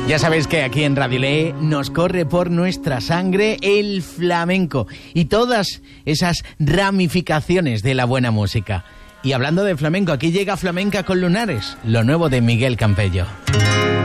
Ya sabéis que aquí en Radio Le nos corre por nuestra sangre el flamenco y todas esas ramificaciones de la buena música. Y hablando de flamenco, aquí llega Flamenca con Lunares, lo nuevo de Miguel Campello.